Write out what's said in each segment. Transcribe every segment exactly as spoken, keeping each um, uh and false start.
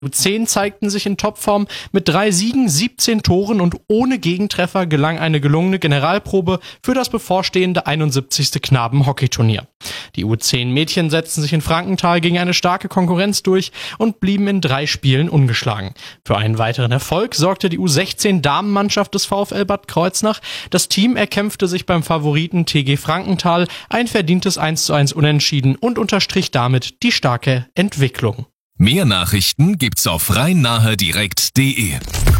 U zehn zeigten sich in Topform. Mit drei Siegen, siebzehn Toren und ohne Gegentreffer gelang eine gelungene Generalprobe für das bevorstehende einundsiebzigste Knaben-Hockeyturnier. Die U zehn Mädchen setzten sich in Frankenthal gegen eine starke Konkurrenz durch und blieben in drei Spielen ungeschlagen. Für einen weiteren Erfolg sorgte die U sechzehn Damenmannschaft des VfL Bad Kreuznach. Das Team erkämpfte sich beim Favoriten T G Frankenthal ein verdientes eins zu eins Unentschieden und unterstrich damit die starke Entwicklung. Mehr Nachrichten gibt's auf rhein-nahe direkt punkt de.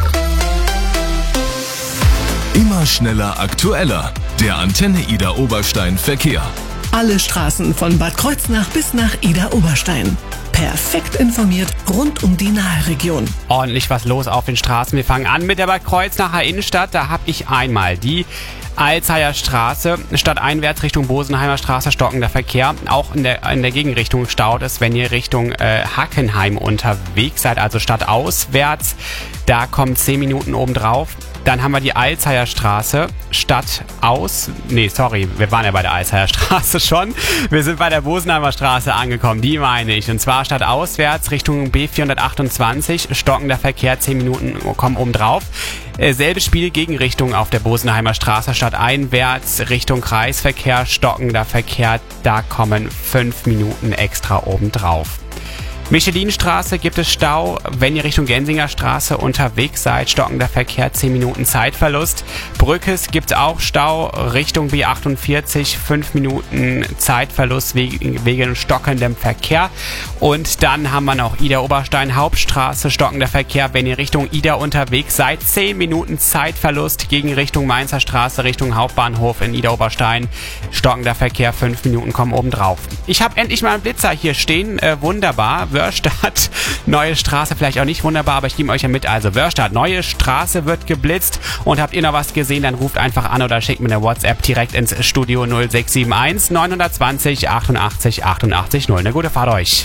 Immer schneller, aktueller. Der Antenne Ida Oberstein Verkehr. Alle Straßen von Bad Kreuznach bis nach Ida Oberstein. Perfekt informiert rund um die Nahe-Region. Ordentlich was los auf den Straßen. Wir fangen an mit der Bad Kreuznacher Innenstadt. Da habe ich einmal die Alzheimer Straße, stadteinwärts Richtung Bosenheimer Straße, stockender Verkehr. Auch in der, in der Gegenrichtung staut es, wenn ihr Richtung äh, Hackenheim unterwegs seid, also stadtauswärts. Da kommen zehn Minuten obendrauf. Dann haben wir die Alzheimer Straße, stadtaus... Nee, sorry, wir waren ja bei der Alzheimer Straße schon. Wir sind bei der Bosenheimer Straße angekommen, die meine ich. Und zwar stadtauswärts Richtung B vierhundertachtundzwanzig, stockender Verkehr, zehn Minuten kommen obendrauf. Äh, selbe Spiel, Gegenrichtung auf der Bosenheimer Straße, stadteinwärts Richtung Kreisverkehr, stockender Verkehr, da kommen fünf Minuten extra obendrauf. Michelinstraße gibt es Stau, wenn ihr Richtung Gensinger Straße unterwegs seid, stockender Verkehr, zehn Minuten Zeitverlust. Brückes gibt es auch Stau, Richtung B achtundvierzig, fünf Minuten Zeitverlust wegen, wegen stockendem Verkehr. Und dann haben wir noch Ida Oberstein Hauptstraße, stockender Verkehr, wenn ihr Richtung Ida unterwegs seid, zehn Minuten Zeitverlust gegen Richtung Mainzer Straße, Richtung Hauptbahnhof in Ida Oberstein, stockender Verkehr, fünf Minuten kommen obendrauf. Ich habe endlich mal einen Blitzer hier stehen, äh, wunderbar. Wörstadt, neue Straße, vielleicht auch nicht wunderbar, aber ich gebe euch ja mit. Also Wörstadt, neue Straße wird geblitzt. Und habt ihr noch was gesehen, dann ruft einfach an oder schickt mir eine WhatsApp direkt ins Studio null sechs sieben eins neun zwei null achtundachtzig achtundachtzig null. Eine gute Fahrt euch.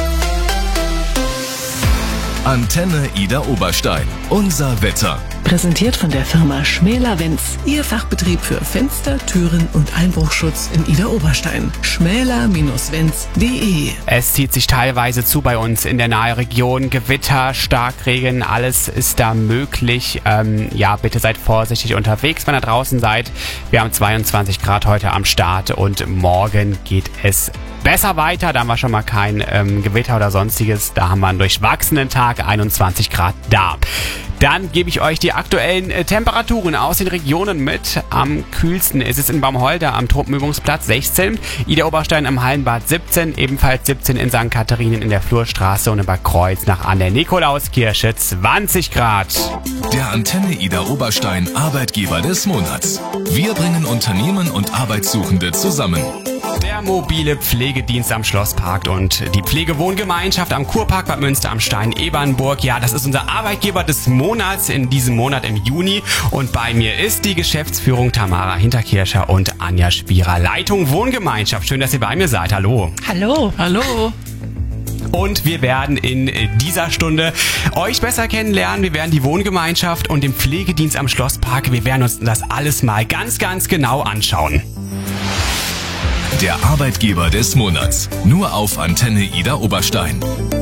Antenne Ida Oberstein. Unser Wetter. Präsentiert von der Firma Schmäler-Wenz. Ihr Fachbetrieb für Fenster, Türen und Einbruchschutz in Ida Oberstein. schmäler Bindestrich wenz punkt de. Es zieht sich teilweise zu bei uns in der Nahe-Region. Gewitter, Starkregen, alles ist da möglich. Ähm, ja, bitte seid vorsichtig unterwegs, wenn ihr draußen seid. Wir haben zweiundzwanzig Grad heute am Start und morgen geht es besser weiter. Da haben wir schon mal kein ähm, Gewitter oder sonstiges. Da haben wir einen durchwachsenen Tag, einundzwanzig Grad da. Dann gebe ich euch die aktuellen äh, Temperaturen aus den Regionen mit. Am kühlsten ist es in Baumholder am Truppenübungsplatz sechzehn, Ida Oberstein am Hallenbad siebzehn, ebenfalls siebzehn in Sankt Katharinen in der Flurstraße und in Bad Kreuznach an der Nikolauskirche zwanzig Grad. Der Antenne Ida Oberstein Arbeitgeber des Monats. Wir bringen Unternehmen und Arbeitssuchende zusammen. Der mobile Pflegedienst am Schlosspark und die Pflegewohngemeinschaft am Kurpark Bad Münster am Stein Ebernburg. Ja, das ist unser Arbeitgeber des Monats in diesem Monat im Juni. Und bei mir ist die Geschäftsführung Tamara Hinterkircher und Anja Spierer. Leitung Wohngemeinschaft. Schön, dass ihr bei mir seid. Hallo. Hallo. Hallo. Und wir werden in dieser Stunde euch besser kennenlernen. Wir werden die Wohngemeinschaft und den Pflegedienst am Schlosspark, wir werden uns das alles mal ganz, ganz genau anschauen. Der Arbeitgeber des Monats. Nur auf Antenne Ida Oberstein.